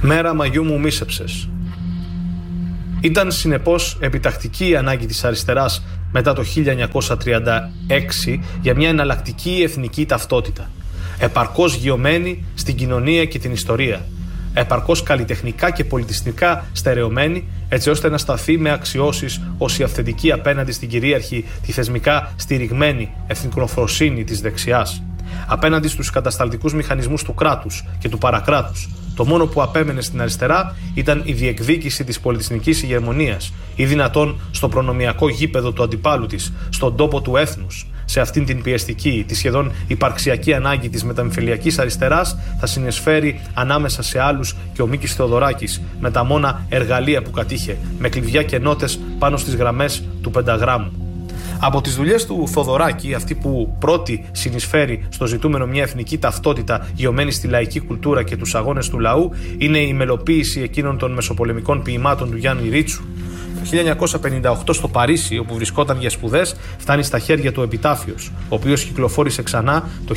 Μέρα Μαγιού μου μίσεψες. Ήταν συνεπώς επιτακτική η ανάγκη της αριστεράς μετά το 1936 για μια εναλλακτική εθνική ταυτότητα, επαρκώς γειωμένη στην κοινωνία και την ιστορία, επαρκώς καλλιτεχνικά και πολιτιστικά στερεωμένη, έτσι ώστε να σταθεί με αξιώσεις ως η αυθεντική απέναντι στην κυρίαρχη, τη θεσμικά στηριγμένη εθνικοφροσύνη της δεξιάς, απέναντι στους κατασταλτικούς μηχανισμούς του κράτους και του παρακράτους. Το μόνο που απέμενε στην αριστερά ήταν η διεκδίκηση της πολιτισμικής ηγεμονίας ή δυνατόν στο προνομιακό γήπεδο του αντιπάλου της, στον τόπο του έθνους. Σε αυτήν την πιεστική, τη σχεδόν υπαρξιακή ανάγκη της μεταμφιλιακής αριστεράς θα συνεισφέρει ανάμεσα σε άλλους και ο Μίκης Θεοδωράκης με τα μόνα εργαλεία που κατήχε, με κλειδιά και νότες πάνω στις γραμμές του πενταγράμμου. Από τις δουλειές του Θοδωράκη, αυτή που πρώτη συνεισφέρει στο ζητούμενο μια εθνική ταυτότητα γεωμένη στη λαϊκή κουλτούρα και τους αγώνες του λαού, είναι η μελοποίηση εκείνων των μεσοπολεμικών ποιημάτων του Γιάννη Ρίτσου. Το 1958 στο Παρίσι, όπου βρισκόταν για σπουδές, φτάνει στα χέρια του Επιτάφιος, ο οποίος κυκλοφόρησε ξανά το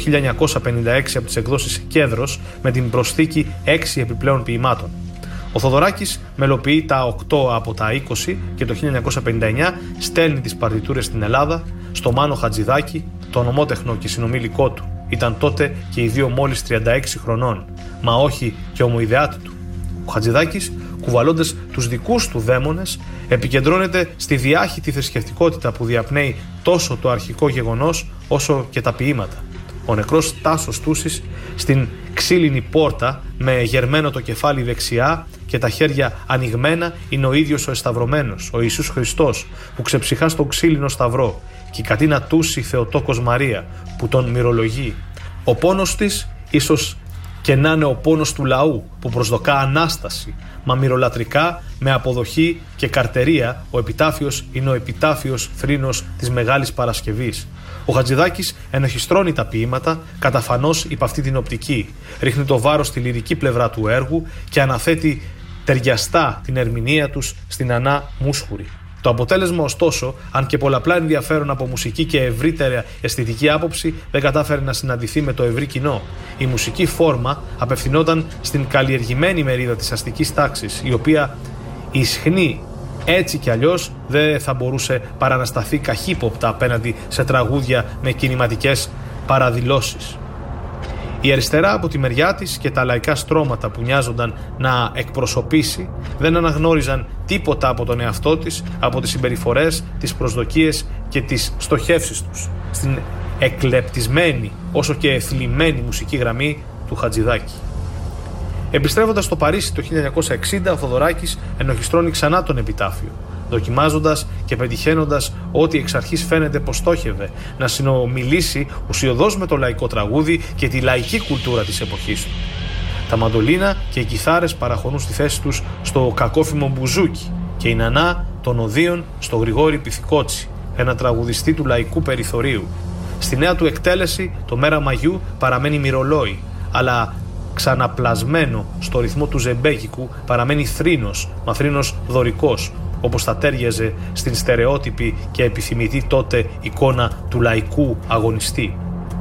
1956 από τις εκδόσεις Κέδρος με την προσθήκη 6 επιπλέον ποιημάτων. Ο Θοδωράκης μελοποιεί τα 8 από τα 20 και το 1959 στέλνει τις παρτιτούρες στην Ελλάδα, στο Μάνο Χατζηδάκη, τον ομότεχνο και συνομήλικό του. Ήταν τότε και οι δύο μόλις 36 χρονών, μα όχι και ομοειδεάτη του. Ο Χατζηδάκης, κουβαλώντας τους δικούς του δαίμονες, επικεντρώνεται στη διάχυτη θρησκευτικότητα που διαπνέει τόσο το αρχικό γεγονός όσο και τα ποίηματα. Ο νεκρός Τάσος Τούσης στην ξύλινη πόρτα με γερμένο το κεφάλι δεξιά και τα χέρια ανοιγμένα είναι ο ίδιος ο εσταυρωμένος, ο Ιησούς Χριστός, που ξεψυχά στον ξύλινο σταυρό, και η Κατίνα Τούση Θεοτόκος Μαρία που τον μυρολογεί. Ο πόνος της ίσως και να είναι ο πόνος του λαού που προσδοκά Ανάσταση, μα μυρολατρικά με αποδοχή και καρτερία ο επιτάφιος είναι ο επιτάφιος θρήνος της Μεγάλης Παρασκευής. Ο Χατζηδάκης ενοχιστρώνει τα ποίηματα καταφανώς υπ' αυτή την οπτική, ρίχνει το βάρος στη λυρική πλευρά του έργου και αναθέτει ταιριαστά την ερμηνεία τους στην Ανά Μούσχουρη. Το αποτέλεσμα, ωστόσο, αν και πολλαπλά ενδιαφέρον από μουσική και ευρύτερα αισθητική άποψη, δεν κατάφερε να συναντηθεί με το ευρύ κοινό. Η μουσική φόρμα απευθυνόταν στην καλλιεργημένη μερίδα της αστικής τάξης, η οποία ισχνή έτσι κι αλλιώς δεν θα μπορούσε παρά να σταθεί καχύποπτα απέναντι σε τραγούδια με κινηματικές παραδηλώσεις. Η αριστερά από τη μεριά της και τα λαϊκά στρώματα που νοιάζονταν να εκπροσωπήσει δεν αναγνώριζαν τίποτα από τον εαυτό της, από τις συμπεριφορές, τις προσδοκίες και τις στοχεύσεις τους στην εκλεπτισμένη όσο και θλιμμένη μουσική γραμμή του Χατζηδάκη. Επιστρέφοντας στο Παρίσι το 1960, ο Θοδωράκης ενοχιστρώνει ξανά τον Επιτάφιο, δοκιμάζοντας και πετυχαίνοντας ό,τι εξ αρχής φαίνεται πως στόχευε, να συνομιλήσει ουσιωδώς με το λαϊκό τραγούδι και τη λαϊκή κουλτούρα της εποχής του. Τα μαντολίνα και οι κιθάρες παραχωρούν στη θέση τους στο κακόφημο μπουζούκι και η νανά των οδείων στο Γρηγόρη Πυθικότσι, ένα τραγουδιστή του λαϊκού περιθωρίου. Στη νέα του εκτέλεση το Μέρα Μαγιού παραμένει μυρολόι, αλλά ξαναπλασμένο στο ρυθμό του ζεμπέκικου παραμένει θρήνος, μα θρήνος δωρικός, όπως θα τέριαζε στην στερεότυπη και επιθυμητή τότε εικόνα του λαϊκού αγωνιστή,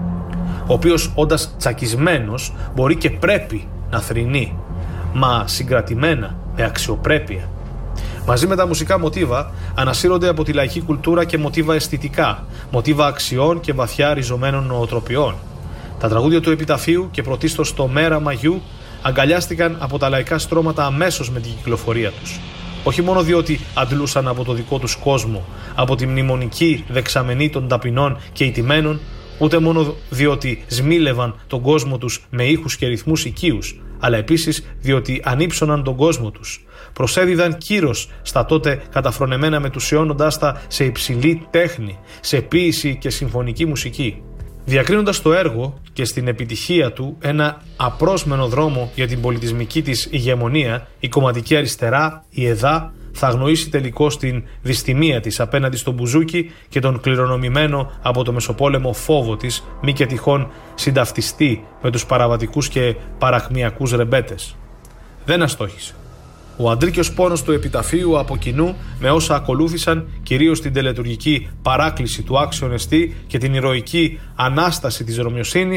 ο οποίος όντας τσακισμένος μπορεί και πρέπει να θρηνεί, μα συγκρατημένα με αξιοπρέπεια. Μαζί με τα μουσικά μοτίβα ανασύρονται από τη λαϊκή κουλτούρα και μοτίβα αισθητικά, μοτίβα αξιών και βαθιά ριζωμένων νοοτροπιών. Τα τραγούδια του Επιταφείου και πρωτίστως το Μέρα Μαγιού αγκαλιάστηκαν από τα λαϊκά στρώματα αμέσως με την κυκλοφορία τους. Όχι μόνο διότι αντλούσαν από το δικό τους κόσμο, από τη μνημονική δεξαμενή των ταπεινών και ηττημένων, ούτε μόνο διότι σμήλευαν τον κόσμο τους με ήχους και ρυθμούς οικείους, αλλά επίσης διότι ανύψωναν τον κόσμο τους. Προσέδιδαν κύρος στα τότε καταφρονεμένα μετουσιώνοντάς τα σε υψηλή τέχνη, σε ποίηση και συμφωνική μουσική. Διακρίνοντας το έργο και στην επιτυχία του ένα απρόσμενο δρόμο για την πολιτισμική της ηγεμονία, η κομματική αριστερά, η ΕΔΑ, θα αγνοήσει τελικώς την δυστημία της απέναντι στον μπουζούκι και τον κληρονομημένο από το Μεσοπόλεμο φόβο της, μη και τυχόν συνταυτιστεί με τους παραβατικούς και παραχμιακούς ρεμπέτες. Δεν αστόχησε. Ο αντρίκιος πόνος του Επιταφείου από κοινού με όσα ακολούθησαν, κυρίως την τελετουργική παράκληση του άξιον εστί και την ηρωική ανάσταση της Ρωμιοσύνης,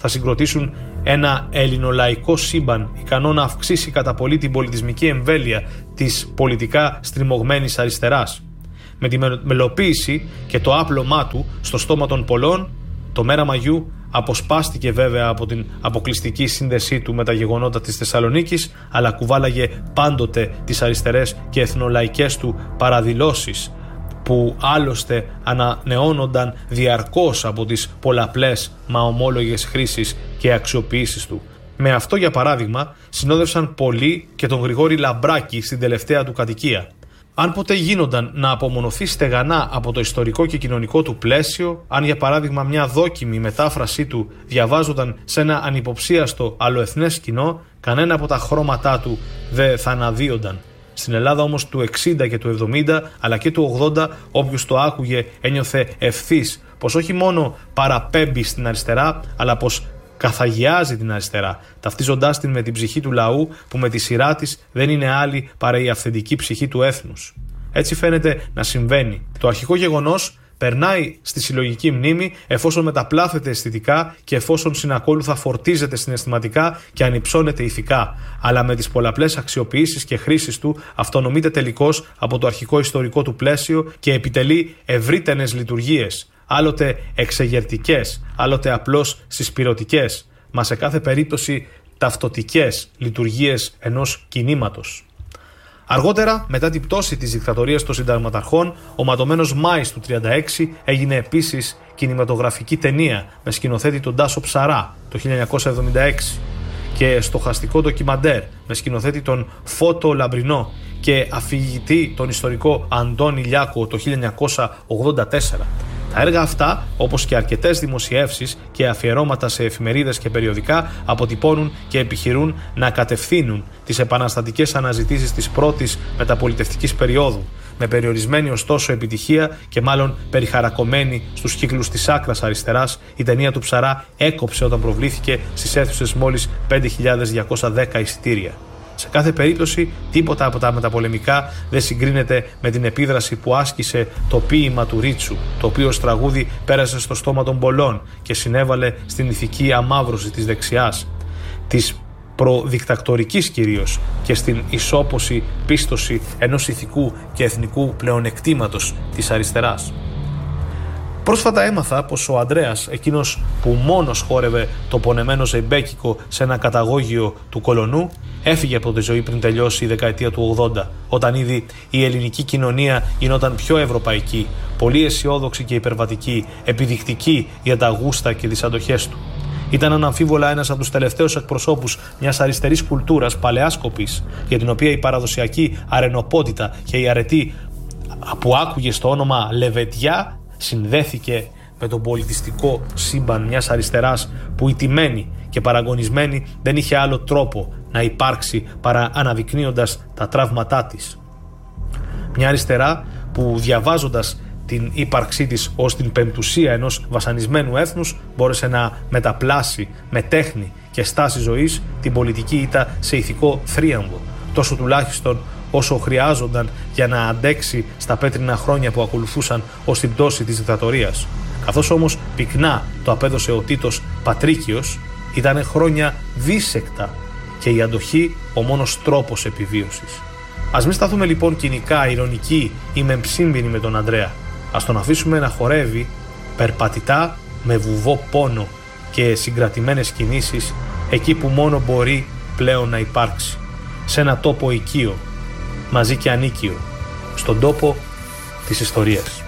θα συγκροτήσουν ένα ελληνολαϊκό σύμπαν ικανό να αυξήσει κατά πολύ την πολιτισμική εμβέλεια της πολιτικά στριμωγμένης αριστεράς. Με τη μελοποίηση και το άπλωμά του στο στόμα των πολλών, το Μέρα Μαγιού αποσπάστηκε βέβαια από την αποκλειστική σύνδεσή του με τα γεγονότα της Θεσσαλονίκης, αλλά κουβάλαγε πάντοτε τις αριστερές και εθνολαϊκές του παραδηλώσεις, που άλλωστε ανανεώνονταν διαρκώς από τις πολλαπλές μα ομόλογες χρήσεις και αξιοποιήσεις του. Με αυτό, για παράδειγμα, συνόδευσαν πολλοί και τον Γρηγόρη Λαμπράκη στην τελευταία του κατοικία. Αν ποτέ γίνονταν να απομονωθεί στεγανά από το ιστορικό και κοινωνικό του πλαίσιο, αν για παράδειγμα μια δόκιμη μετάφρασή του διαβάζονταν σε ένα ανυποψίαστο αλλοεθνές κοινό, κανένα από τα χρώματά του δεν θα αναδύονταν. Στην Ελλάδα όμως του 60 και του 70 αλλά και του 80, όποιος το άκουγε ένιωθε ευθύς πως όχι μόνο παραπέμπει στην αριστερά, αλλά πως καθαγιάζει την αριστερά, ταυτίζοντάς την με την ψυχή του λαού, που με τη σειρά της δεν είναι άλλη παρά η αυθεντική ψυχή του έθνους. Έτσι φαίνεται να συμβαίνει. Το αρχικό γεγονός περνάει στη συλλογική μνήμη εφόσον μεταπλάθεται αισθητικά και εφόσον συνακόλουθα φορτίζεται συναισθηματικά και ανυψώνεται ηθικά. Αλλά με τις πολλαπλές αξιοποιήσεις και χρήσεις του αυτονομείται τελικώς από το αρχικό ιστορικό του πλαίσιο και επιτελεί ευρύτενες λειτουργίες, άλλοτε εξεγερτικές, άλλοτε απλώς συσπυρωτικές, μα σε κάθε περίπτωση ταυτοτικές λειτουργίες ενός κινήματος. Αργότερα, μετά την πτώση της δικτατορίας των συνταγματαρχών, ο ματωμένος Μάης του 1936 έγινε επίσης κινηματογραφική ταινία με σκηνοθέτη τον Τάσο Ψαρά το 1976 και στοχαστικό ντοκιμαντέρ με σκηνοθέτη τον Φώτο Λαμπρινό και αφηγητή τον ιστορικό Αντώνη Λιάκο το 1984. Τα έργα αυτά, όπως και αρκετές δημοσιεύσεις και αφιερώματα σε εφημερίδες και περιοδικά, αποτυπώνουν και επιχειρούν να κατευθύνουν τις επαναστατικές αναζητήσεις της πρώτης μεταπολιτευτικής περίοδου, με περιορισμένη ωστόσο επιτυχία και μάλλον περιχαρακωμένη στους κύκλους της άκρας αριστεράς. Η ταινία του Ψαρά έκοψε όταν προβλήθηκε στις αίθουσες μόλις 5.210 εισιτήρια. Σε κάθε περίπτωση, τίποτα από τα μεταπολεμικά δεν συγκρίνεται με την επίδραση που άσκησε το ποίημα του Ρίτσου, το οποίο ως τραγούδι πέρασε στο στόμα των πολλών και συνέβαλε στην ηθική αμαύρωση της δεξιάς, της προδικτακτορικής κυρίως, και στην ισόποση πίστοση ενός ηθικού και εθνικού πλεονεκτήματος της αριστεράς. Πρόσφατα έμαθα πως ο Ανδρέας, εκείνος που μόνος χόρευε το πονεμένο ζεϊμπέκικο σε ένα καταγόγιο του Κολονού, έφυγε από τη ζωή πριν τελειώσει η δεκαετία του 80, όταν ήδη η ελληνική κοινωνία γινόταν πιο ευρωπαϊκή, πολύ αισιόδοξη και υπερβατική, επιδεικτική για τα γούστα και τις αντοχές του. Ήταν αναμφίβολα ένας από τους τελευταίους εκπροσώπους μιας αριστερής κουλτούρας παλαιάς κοπής, για την οποία η παραδοσιακή αρενοπότητα και η αρετή που άκουγε στο όνομα Λεβεντιά συνδέθηκε με τον πολιτιστικό σύμπαν μιας αριστεράς που ηττημένη και παραγωνισμένη δεν είχε άλλο τρόπο να υπάρξει παρά αναδεικνύοντας τα τραύματά της. Μια αριστερά που, διαβάζοντας την ύπαρξή της ως την πεμπτουσία ενός βασανισμένου έθνους, μπόρεσε να μεταπλάσει με τέχνη και στάση ζωής την πολιτική ήττα σε ηθικό θρίαμβο, τόσο τουλάχιστον όσο χρειάζονταν για να αντέξει στα πέτρινα χρόνια που ακολουθούσαν ως την πτώση της δικτατορίας. Καθώς όμως πυκνά το απέδωσε ο Τίτος Πατρίκιος, ήταν χρόνια δίσεκτα και η αντοχή ο μόνος τρόπος επιβίωσης. Ας μην σταθούμε λοιπόν κοινικά, ειρωνικοί ή μεμψύμπινοι με τον Ανδρέα. Ας τον αφήσουμε να χορεύει περπατητά με βουβό πόνο και συγκρατημένες κινήσεις εκεί που μόνο μπορεί πλέον να υπάρξει, σε ένα τόπο οικείο, μαζί και ανίκιο, στον τόπο της ιστορίας.